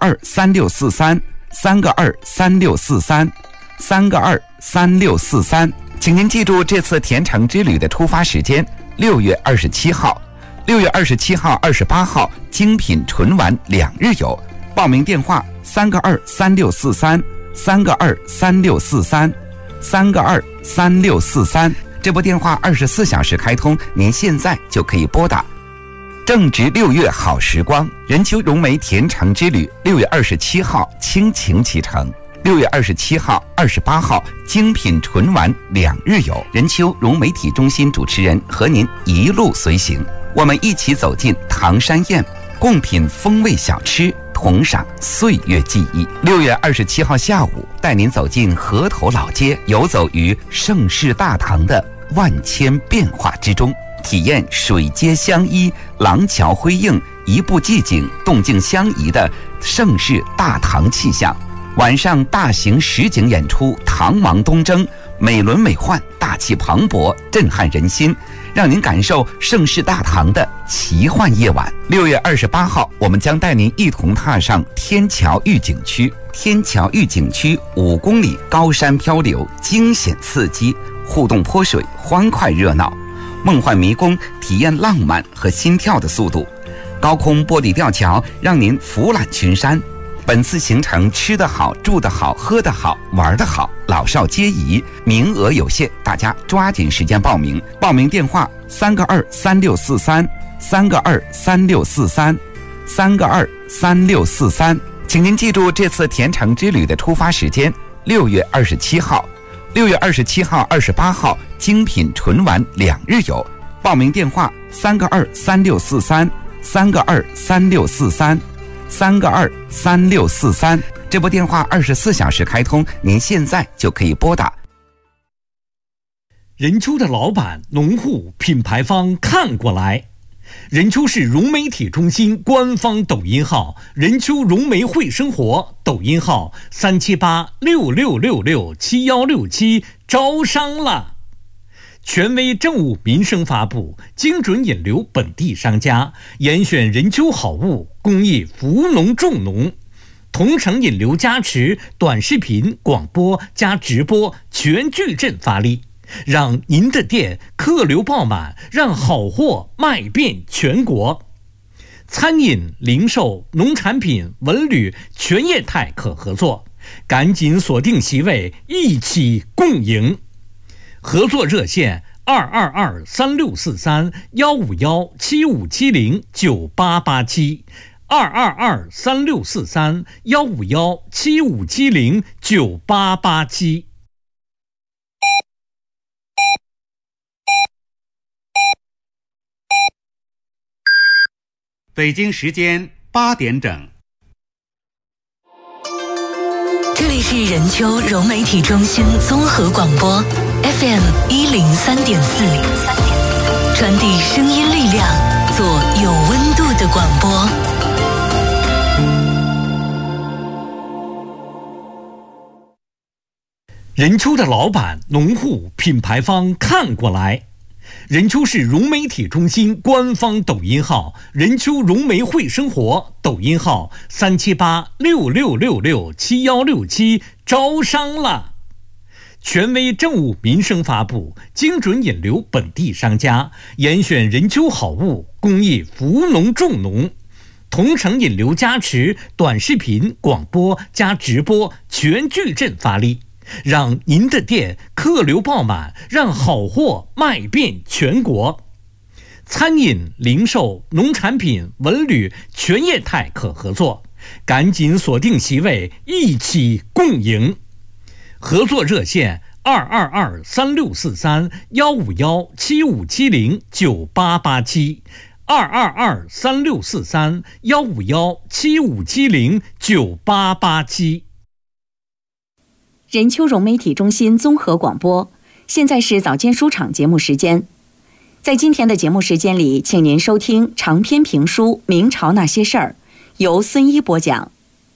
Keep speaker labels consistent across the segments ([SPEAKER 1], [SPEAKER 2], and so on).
[SPEAKER 1] 3个23643，3个23643，3个23643。请您记住这次甜橙之旅的出发时间：6月27号、6月27号、28号，精品纯玩2日游。报名电话3个23643，3个23643，3个23643。这部电话24小时开通，您现在就可以拨打。正值6月好时光，任丘融媒甜橙之旅6月27号倾情启程，6月27号、28号精品纯玩2日游。任丘融媒体中心主持人和您一路随行，我们一起走进唐山宴，共品风味小吃，同赏岁月记忆。6月27号下午，带您走进河头老街，游走于盛世大唐的万千变化之中，体验水街相依、廊桥辉映、一步寂静、动静相宜的盛世大唐气象。晚上大型实景演出《唐王东征》，美轮美奂，大气磅礴，震撼人心，让您感受盛世大唐的奇幻夜晚。6月28号，我们将带您一同踏上天桥御景区。天桥御景区5公里高山漂流，惊险刺激，互动泼水，欢快热闹，梦幻迷宫，体验浪漫和心跳的速度。高空玻璃吊桥让您俯览群山。本次行程吃得好、住得好、喝得好、玩得好，老少皆宜，名额有限，大家抓紧时间报名。报名电话3个23643，3个23643，3个23643。请您记住这次甜橙之旅的出发时间：6月27号、6月27号、28号，精品纯玩2日游。报名电话3个23643，3个23643，3个23643。这部电话24小时开通，您现在就可以拨打。
[SPEAKER 2] 任丘的老板、农户、品牌方看过来。任丘市融媒体中心官方抖音号任丘融媒会生活，抖音号37866667167，招商了。权威政务民生发布，精准引流本地商家，严选任丘好物，公益扶农助农，同城引流加持，短视频、广播加直播全矩阵发力，让您的店客流爆满，让好货卖遍全国。餐饮、零售、农产品、文旅全业态可合作，赶紧锁定席位，一起共赢。合作热线222-3643-151-7570，222-3643-151-7570，9887。
[SPEAKER 3] 北京时间8点整。
[SPEAKER 4] 这里是任丘融媒体中心综合广播 FM 103.4，传递声音力量，做有温度的广播。
[SPEAKER 2] 任丘的老板、农户、品牌方看过来。任丘市融媒体中心官方抖音号任丘融媒会生活，抖音号37866667167，招商了。权威政务民生发布，精准引流本地商家，严选任丘好物，公益扶农助农，同城引流加持，短视频、广播加直播全矩阵发力，让您的店客流爆满，让好货卖遍全国。餐饮、零售、农产品、文旅全业态可合作，赶紧锁定席位，一起共赢。合作热线222-3643-151-7570，222-3643-151-7570，9887。
[SPEAKER 5] 任丘融媒体中心综合广播，现在是早间书场节目时间。在今天的节目时间里，请您收听长篇评书《明朝那些事儿》，由孙一播讲。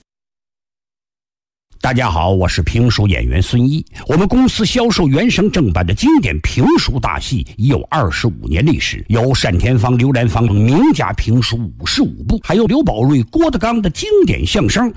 [SPEAKER 6] 大家好，我是评书演员孙一。我们公司销售原声正版的经典评书大戏已有25年历史，有单田芳、刘兰芳名家评书55部，还有刘宝瑞、郭德纲的经典相声。